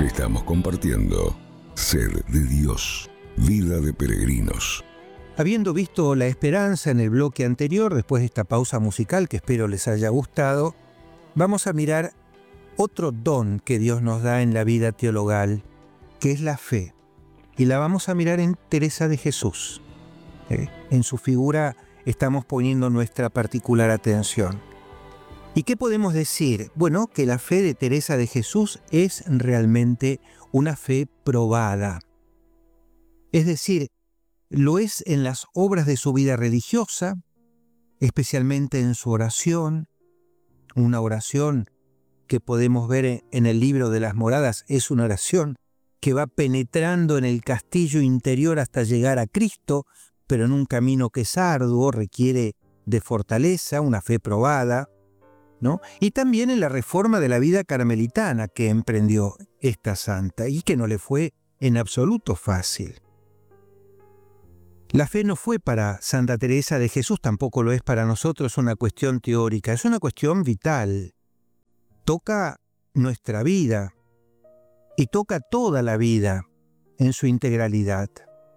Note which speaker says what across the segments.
Speaker 1: Estamos compartiendo Sed de Dios, Vida de Peregrinos.
Speaker 2: Habiendo visto la esperanza en el bloque anterior, después de esta pausa musical que espero les haya gustado, vamos a mirar otro don que Dios nos da en la vida teologal, que es la fe. Y la vamos a mirar en Teresa de Jesús. En su figura estamos poniendo nuestra particular atención. ¿Y qué podemos decir? Bueno, que la fe de Teresa de Jesús es realmente una fe probada. Es decir, lo es en las obras de su vida religiosa, especialmente en su oración. Una oración que podemos ver en el libro de las Moradas es una oración que va penetrando en el castillo interior hasta llegar a Cristo, pero en un camino que es arduo, requiere de fortaleza, una fe probada, ¿no? Y también en la reforma de la vida carmelitana que emprendió esta santa y que no le fue en absoluto fácil. La fe no fue para Santa Teresa de Jesús, tampoco lo es para nosotros una cuestión teórica, es una cuestión vital. Toca nuestra vida y toca toda la vida en su integralidad.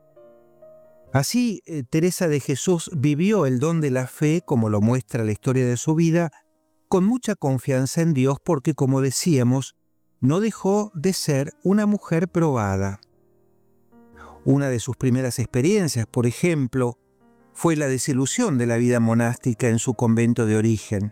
Speaker 2: Así, Teresa de Jesús vivió el don de la fe, como lo muestra la historia de su vida, con mucha confianza en Dios porque, como decíamos, no dejó de ser una mujer probada. Una de sus primeras experiencias, por ejemplo, fue la desilusión de la vida monástica en su convento de origen,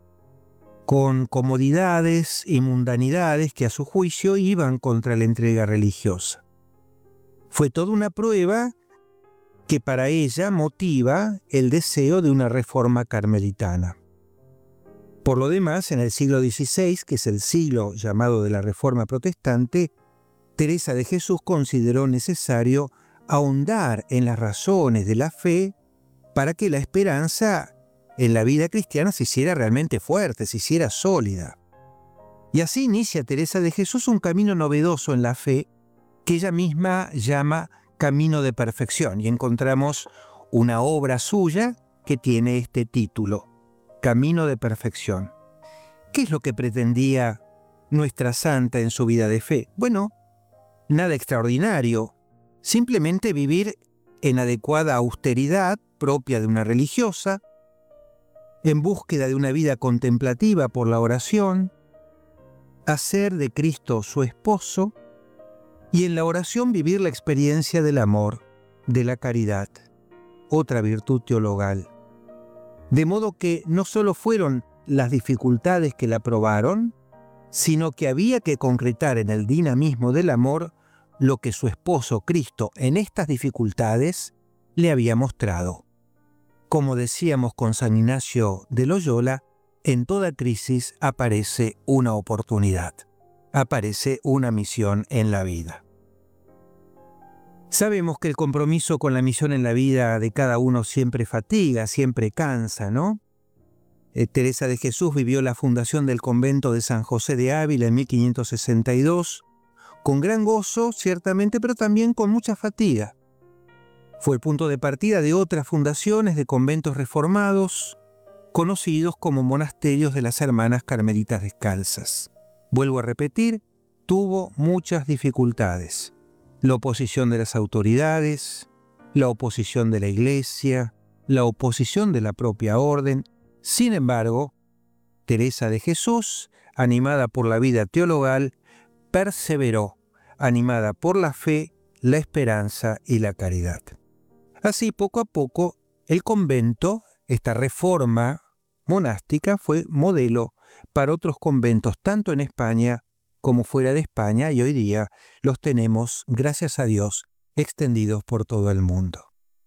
Speaker 2: con comodidades y mundanidades que a su juicio iban contra la entrega religiosa. Fue toda una prueba que para ella motiva el deseo de una reforma carmelitana. Por lo demás, en el siglo XVI, que es el siglo llamado de la Reforma Protestante, Teresa de Jesús consideró necesario ahondar en las razones de la fe para que la esperanza en la vida cristiana se hiciera realmente fuerte, se hiciera sólida. Y así inicia Teresa de Jesús un camino novedoso en la fe que ella misma llama Camino de Perfección, y encontramos una obra suya que tiene este título, Camino de Perfección. ¿Qué es lo que pretendía nuestra santa en su vida de fe? Bueno, nada extraordinario, simplemente vivir en adecuada austeridad propia de una religiosa, en búsqueda de una vida contemplativa por la oración, hacer de Cristo su esposo y en la oración vivir la experiencia del amor, de la caridad, otra virtud teologal. De modo que no solo fueron las dificultades que la probaron, sino que había que concretar en el dinamismo del amor lo que su esposo Cristo en estas dificultades le había mostrado. Como decíamos con San Ignacio de Loyola, en toda crisis aparece una oportunidad, aparece una misión en la vida. Sabemos que el compromiso con la misión en la vida de cada uno siempre fatiga, siempre cansa, ¿no? Teresa de Jesús vivió la fundación del convento de San José de Ávila en 1562, con gran gozo, ciertamente, pero también con mucha fatiga. Fue el punto de partida de otras fundaciones de conventos reformados, conocidos como monasterios de las Hermanas Carmelitas Descalzas. Vuelvo a repetir, tuvo muchas dificultades. La oposición de las autoridades, la oposición de la Iglesia, la oposición de la propia orden. Sin embargo, Teresa de Jesús, animada por la vida teologal, perseveró, animada por la fe, la esperanza y la caridad. Así, poco a poco, el convento, esta reforma monástica, fue modelo para otros conventos, tanto en España como fuera de España, y hoy día los tenemos, gracias a Dios, extendidos por todo el mundo.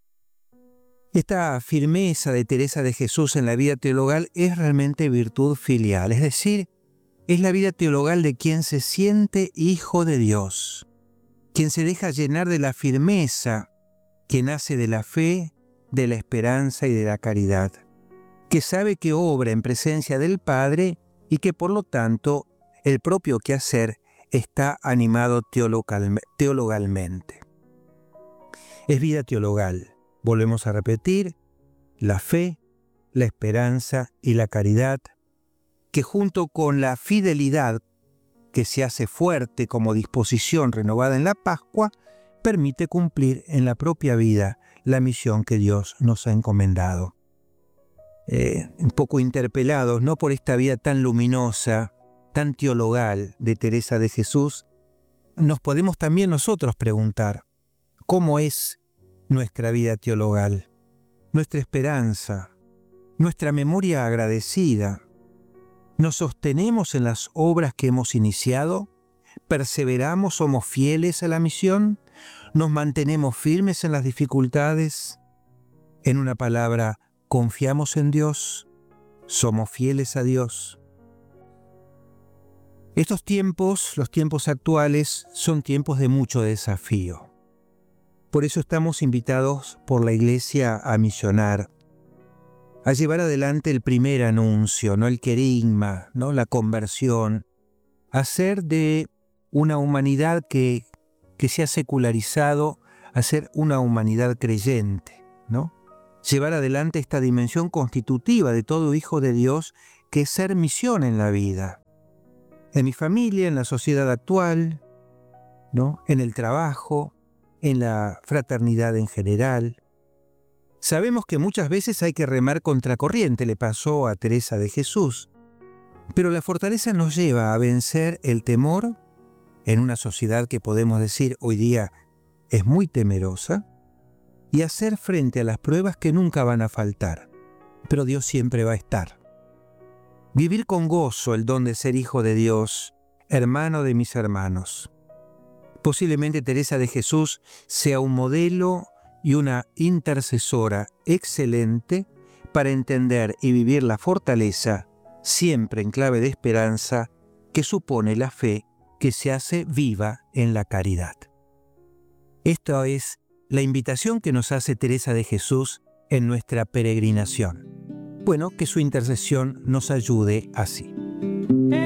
Speaker 2: Esta firmeza de Teresa de Jesús en la vida teologal es realmente virtud filial, es decir, es la vida teologal de quien se siente hijo de Dios, quien se deja llenar de la firmeza que nace de la fe, de la esperanza y de la caridad, que sabe que obra en presencia del Padre y que por lo tanto el propio quehacer está animado teologalmente. Es vida teologal, volvemos a repetir, la fe, la esperanza y la caridad, que junto con la fidelidad que se hace fuerte como disposición renovada en la Pascua, permite cumplir en la propia vida la misión que Dios nos ha encomendado. Un poco interpelados, ¿no?, por esta vida tan luminosa, tan teologal de Teresa de Jesús, nos podemos también nosotros preguntar, ¿cómo es nuestra vida teologal? Nuestra esperanza, nuestra memoria agradecida. ¿Nos sostenemos en las obras que hemos iniciado? ¿Perseveramos, somos fieles a la misión? ¿Nos mantenemos firmes en las dificultades? En una palabra, ¿confiamos en Dios? ¿Somos fieles a Dios? Estos tiempos, los tiempos actuales, son tiempos de mucho desafío. Por eso estamos invitados por la Iglesia a misionar, a llevar adelante el primer anuncio, ¿no?, el querigma, ¿no?, la conversión, a hacer de una humanidad que se ha secularizado, a ser una humanidad creyente, ¿no? Llevar adelante esta dimensión constitutiva de todo hijo de Dios, que es ser misión en la vida. En mi familia, en la sociedad actual, ¿no?, en el trabajo, en la fraternidad en general. Sabemos que muchas veces hay que remar contracorriente, le pasó a Teresa de Jesús, pero la fortaleza nos lleva a vencer el temor en una sociedad que podemos decir hoy día es muy temerosa, y hacer frente a las pruebas que nunca van a faltar, pero Dios siempre va a estar. Vivir con gozo el don de ser hijo de Dios, hermano de mis hermanos. Posiblemente Teresa de Jesús sea un modelo y una intercesora excelente para entender y vivir la fortaleza, siempre en clave de esperanza, que supone la fe que se hace viva en la caridad. Esta es la invitación que nos hace Teresa de Jesús en nuestra peregrinación. Bueno, que su intercesión nos ayude así.